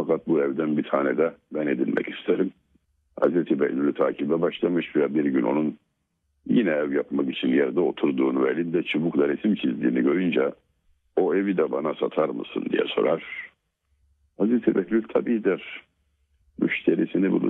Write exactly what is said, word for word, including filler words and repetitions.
Fakat bu evden bir tane de ben edinmek isterim. Hazreti Behlül'ü takibe başlamış ve bir gün onun yine ev yapmak için yerde oturduğunu ve elinde çubukla resim çizdiğini görünce o evi de bana satar mısın diye sorar. Hazreti Behlül tabii der. Müşterisini bulur.